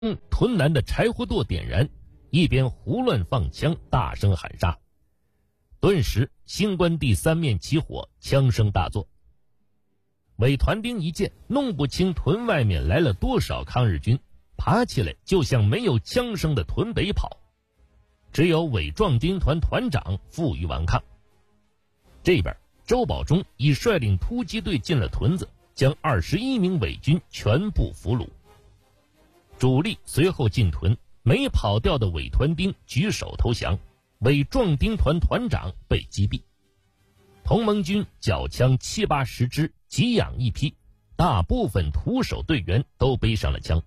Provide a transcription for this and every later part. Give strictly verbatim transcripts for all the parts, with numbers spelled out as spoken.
屯南的柴火垛点燃，一边胡乱放枪，大声喊杀。顿时星关地三面起火，枪声大作。伪团丁一见弄不清屯外面来了多少抗日军，爬起来就向没有枪声的屯北跑。只有伪壮丁团团长负隅顽抗。这边周保中已率领突击队进了屯子，将二十一名伪军全部俘虏。主力随后进屯，没跑掉的伪团丁举手投降，伪壮丁团团长被击毙。同盟军缴枪七八十支，给养一批，大部分徒手队员都背上了枪。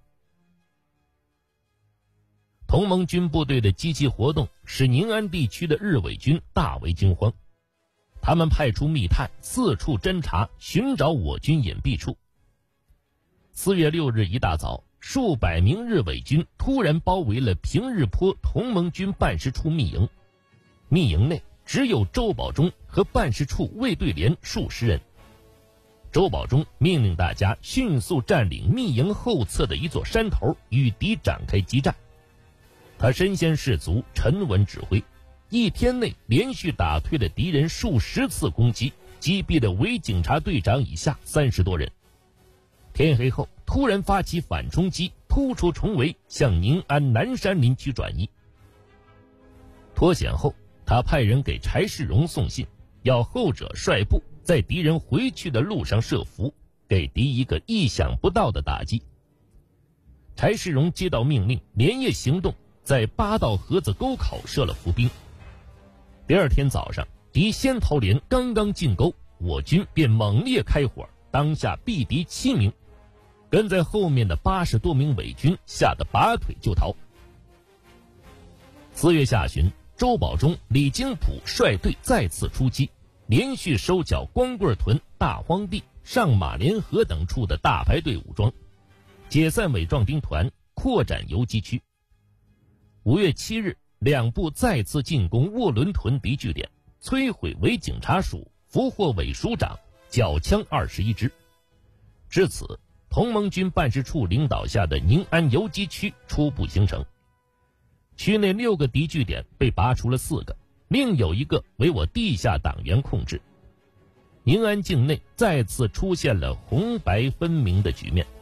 同盟军部队的积极活动使宁安地区的日伪军大为惊慌，他们派出密探四处侦查，寻找我军隐蔽处。四月六日一大早，数百名日伪军突然包围了平日坡同盟军办事处密营，密营内只有周保中和办事处卫队连数十人。周保中命令大家迅速占领密营后侧的一座山头，与敌展开激战。他身先士卒，沉稳指挥，一天内连续打退了敌人数十次攻击，击毙了伪警察队长以下三十多人。天黑后突然发起反冲击，突出重围，向宁安南山林区转移。脱险后，他派人给柴世荣送信，要后者率部在敌人回去的路上设伏，给敌一个意想不到的打击。柴世荣接到命令，连夜行动，在八道河子沟口设了伏兵。第二天早上，敌先头连刚刚进沟，我军便猛烈开火，当下毙敌七名，跟在后面的八十多名伪军吓得拔腿就逃。四月下旬，周保中、李经普率队再次出击，连续收缴光棍屯、大荒地、上马联合等处的大排队武装，解散伪壮丁团，扩展游击区。五月七日，两部再次进攻卧轮屯敌据点，摧毁伪警察署，俘获伪署长，缴枪二十一支。至此，同盟军办事处领导下的宁安游击区初步形成。区内六个敌据点被拔除了四个，另有一个为我地下党员控制。宁安境内再次出现了红白分明的局面。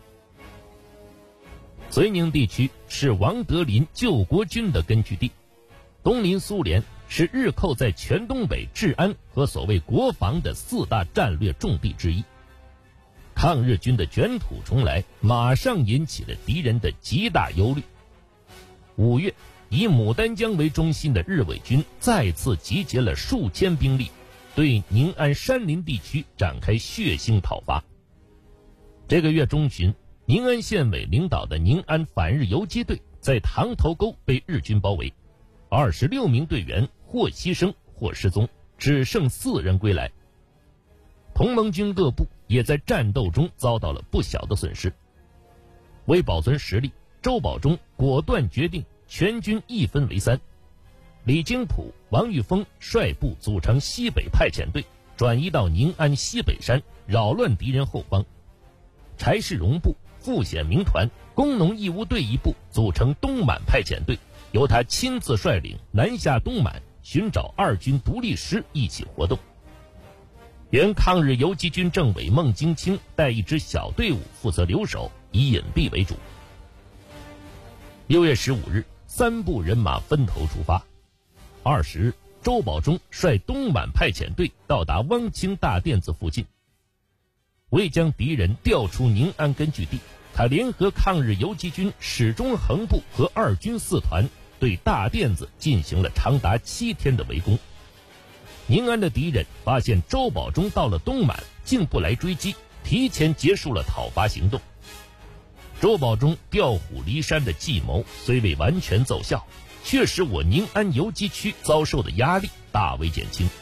绥宁地区是王德林救国军的根据地，东邻苏联，是日寇在全东北治安和所谓国防的四大战略重地之一。抗日军的卷土重来马上引起了敌人的极大忧虑。五月，以牡丹江为中心的日伪军再次集结了数千兵力，对宁安山林地区展开血腥讨伐。这个月中旬，宁安县委领导的宁安反日游击队在塘头沟被日军包围，二十六名队员或牺牲或失踪，只剩四人归来。同盟军各部也在战斗中遭到了不小的损失。为保存实力，周保中果断决定全军一分为三，李经普、王玉峰率部组成西北派遣队，转移到宁安西北山，扰乱敌人后方。柴世荣部、傅显明团、工农义务队一部组成东满派遣队，由他亲自率领南下东满，寻找二军独立师一起活动。原抗日游击军政委孟京清带一支小队伍负责留守，以隐蔽为主。六月十五日，三部人马分头出发。二十日，周保中率东满派遣队到达汪清大甸子附近。为将敌人调出宁安根据地，他联合抗日游击军始终横部和二军四团，对大甸子进行了长达七天的围攻。宁安的敌人发现周保中到了东满，竟不来追击，提前结束了讨伐行动。周保中调虎离山的计谋虽未完全奏效，却使我宁安游击区遭受的压力大为减轻。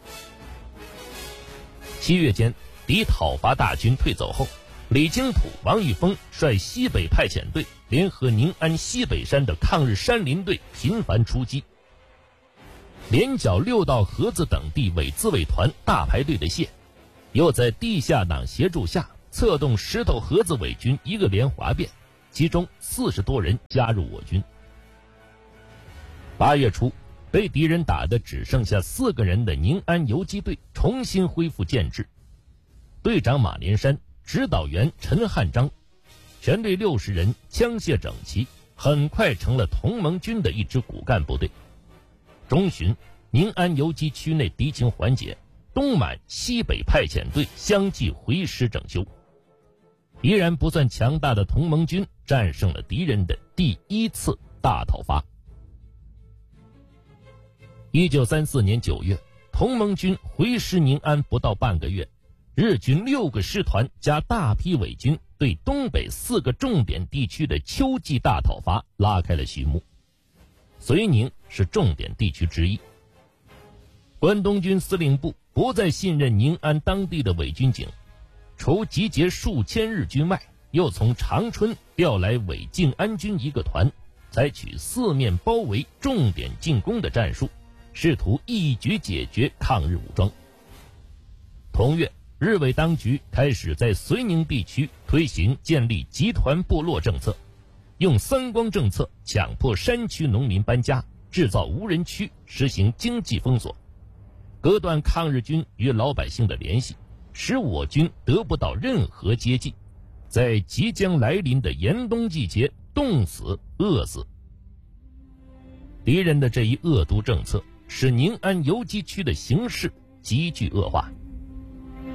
七月间，敌讨伐大军退走后，李经普、王玉峰率西北派遣队联合宁安西北山的抗日山林队频繁出击，连剿六道河子等地伪自卫团大排队的线，又在地下党协助下策动石头河子伪军一个连哗变， 其中四十多人加入我军。八月初，被敌人打得只剩下四个人的宁安游击队重新恢复建制，队长马连山，指导员陈汉章，全队六十人，枪械整齐，很快成了同盟军的一支骨干部队。中旬，宁安游击区内敌情缓解，东满、西北派遣队相继回师整修。依然不算强大的同盟军战胜了敌人的第一次大讨伐。一九三四年九月，同盟军回师宁安不到半个月，日军六个师团加大批伪军对东北四个重点地区的秋季大讨伐拉开了序幕。绥宁是重点地区之一。关东军司令部不再信任宁安当地的伪军警，除集结数千日军外，又从长春调来伪静安军一个团，采取四面包围、重点进攻的战术，试图一举解决抗日武装。同月，日伪当局开始在绥宁地区推行建立集团部落政策，用三光政策强迫山区农民搬家，制造无人区，实行经济封锁，割断抗日军与老百姓的联系，使我军得不到任何接济，在即将来临的严冬季节冻死、饿死。敌人的这一恶毒政策使宁安游击区的形势急剧恶化。